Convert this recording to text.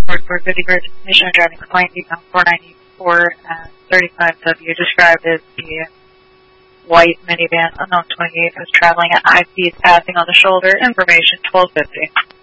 for Goody Bird destination driving point, bound 494-35W, described as the white minivan, unknown 28, was traveling at high speeds, passing on the shoulder. Information 1250.